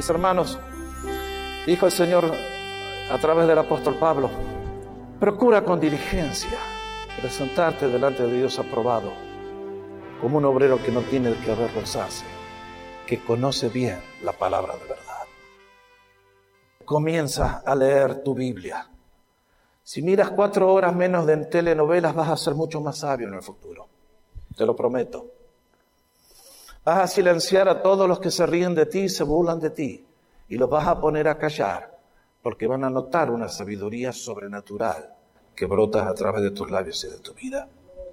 Mis hermanos, dijo el Señor a través del apóstol Pablo, procura con diligencia presentarte delante de Dios aprobado, como un obrero que no tiene que avergonzarse, que conoce bien la palabra de verdad. Comienza a leer tu Biblia. Si miras 4 horas menos de telenovelas, vas a ser mucho más sabio en el futuro. Te lo prometo. Vas a silenciar a todos los que se ríen de ti y se burlan de ti. Y los vas a poner a callar, porque van a notar una sabiduría sobrenatural que brota a través de tus labios y de tu vida.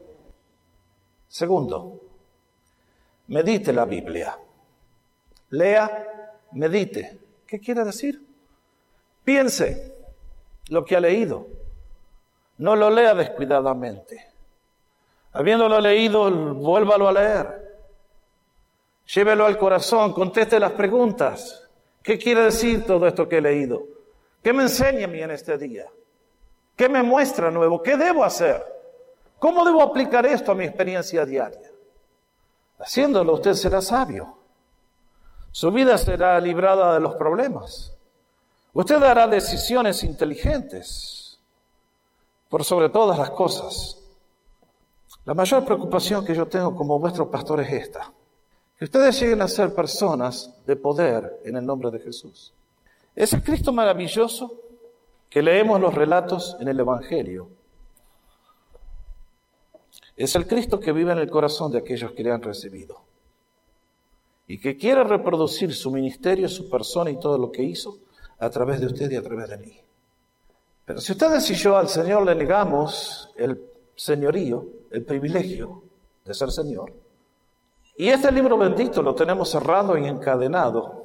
Segundo, medite la Biblia. Lea, medite. ¿Qué quiere decir? Piense lo que ha leído. No lo lea descuidadamente. Habiéndolo leído, vuélvalo a leer. Llévelo al corazón, conteste las preguntas. ¿Qué quiere decir todo esto que he leído? ¿Qué me enseña a mí en este día? ¿Qué me muestra nuevo? ¿Qué debo hacer? ¿Cómo debo aplicar esto a mi experiencia diaria? Haciéndolo, usted será sabio. Su vida será librada de los problemas. Usted hará decisiones inteligentes por sobre todas las cosas. La mayor preocupación que yo tengo como vuestro pastor es esta: que ustedes lleguen a ser personas de poder en el nombre de Jesús. Ese Cristo maravilloso que leemos los relatos en el Evangelio es el Cristo que vive en el corazón de aquellos que le han recibido y que quiere reproducir su ministerio, su persona y todo lo que hizo a través de usted y a través de mí. Pero si ustedes y yo al Señor le negamos el señorío, el privilegio de ser Señor, y este libro bendito lo tenemos cerrado y encadenado